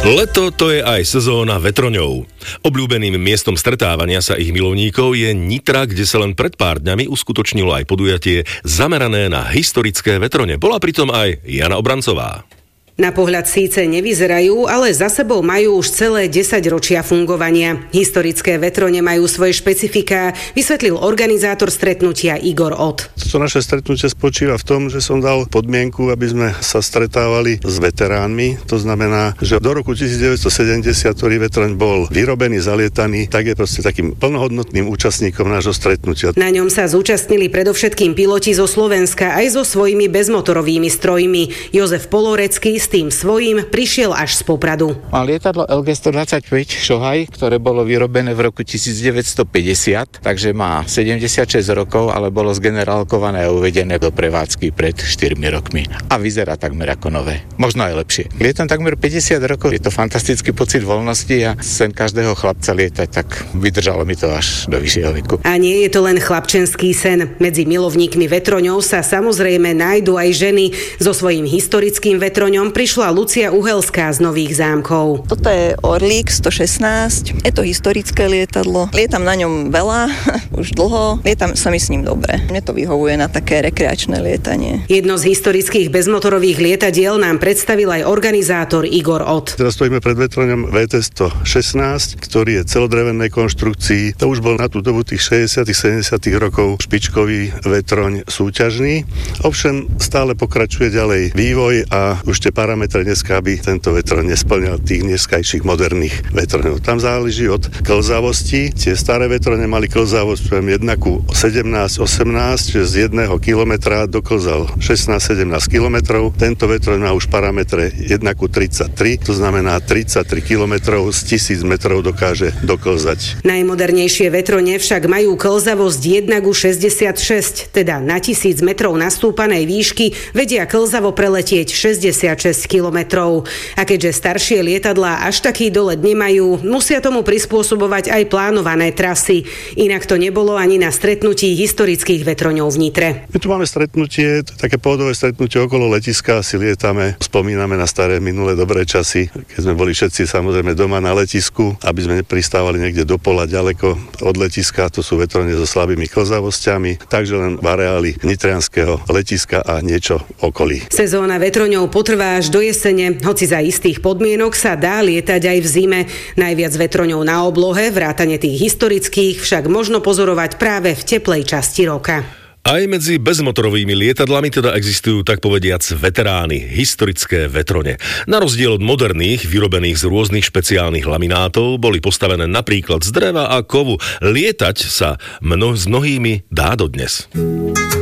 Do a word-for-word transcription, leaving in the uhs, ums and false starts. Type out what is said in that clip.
Leto to je aj sezóna vetroňov. Obľúbeným miestom stretávania sa ich milovníkov je Nitra, kde sa len pred pár dňami uskutočnilo aj podujatie zamerané na historické vetrone. Bola pritom aj Jana Obrancová. Na pohľad síce nevyzerajú, ale za sebou majú už celé desaťročia fungovania. Historické vetrone majú svoje špecifiká, vysvetlil organizátor stretnutia Igor Ott. To naše stretnutie spočíva v tom, že som dal podmienku, aby sme sa stretávali s veteránmi. To znamená, že do roku devätnásťsedemdesiat, ktorý vetroň bol vyrobený, zalietaný, tak je proste takým plnohodnotným účastníkom nášho stretnutia. Na ňom sa zúčastnili predovšetkým piloti zo Slovenska aj so svojimi bezmotorovými strojmi. Jozef Polorecký s tým svojím prišiel až z Popradu. Má lietadlo el gé stodvadsaťpäť Šohaj, ktoré bolo vyrobené v roku devätnásťstopäťdesiat, takže má sedemdesiatšesť rokov, ale bolo zgenerálkované a uvedené do prevádzky pred štyrmi rokmi. A vyzerá takmer ako nové. Možno aj lepšie. Lietam takmer päťdesiat rokov, je to fantastický pocit voľnosti a sen každého chlapca lietať, tak vydržalo mi to až do vyššieho veku. A nie je to len chlapčenský sen. Medzi milovníkmi vetroňov sa samozrejme nájdu aj ženy. So svojím historickým vetroňom prišla Lucia Uhelská z Nových Zámkov. Toto je Orlík stošestnásť. Je to historické lietadlo. Lietam na ňom veľa, už dlho. Lietam sa mi s ním dobre. Mne to vyhovuje na také rekreačné lietanie. Jedno z historických bezmotorových lietadiel nám predstavil aj organizátor Igor Ott. Teraz stojíme pred vetroňom vé té stošestnásť, ktorý je celodrevenej konštrukcii. To už bol na tú dobu tých šesťdesiatych sedemdesiatych rokov špičkový vetroň súťažný. Ovšem stále pokračuje ďalej vývoj a už tie parametre dneska, aby tento vetroň nesplňal tých dneskajších moderných vetroňov. Tam záleží od klzavosti. Tie staré vetroňe mali klzavosť jeden ku sedemnásť osemnásť, že z jedného kilometra doklzal šestnásť sedemnásť kilometrov. Tento vetroň má už parametre jeden ku tridsaťtri, to znamená tridsaťtri kilometrov z tisíc metrov dokáže doklzať. Najmodernejšie vetrone však majú klzavosť jeden ku šesťdesiatšesť, teda na tisíc metrov nastúpanej výšky vedia klzavo preletieť šesťdesiatšesť kilometrov. A keďže staršie lietadlá až taký dolet nemajú, musia tomu prispôsobovať aj plánované trasy. Inak to nebolo ani na stretnutí historických vetroňov v Nitre. My tu máme stretnutie, také pohodové stretnutie okolo letiska, si lietame, spomíname na staré minulé dobré časy, keď sme boli všetci samozrejme doma na letisku, aby sme nepristávali niekde do pola ďaleko od letiska, to sú vetrone so slabými klzavosťami, takže len v areáli nitrianskeho letiska a niečo okolí. Sezóna vetroňov potrvá až do jesene, hoci za istých podmienok sa dá lietať aj v zime. Najviac vetroňov na oblohe, vrátane tých historických, však možno pozorovať práve v teplej časti roka. Aj medzi bezmotorovými lietadlami teda existujú, tak povediac, veterány, historické vetrone. Na rozdiel od moderných, vyrobených z rôznych špeciálnych laminátov, boli postavené napríklad z dreva a kovu. Lietať sa mno, s mnohými dá dodnes.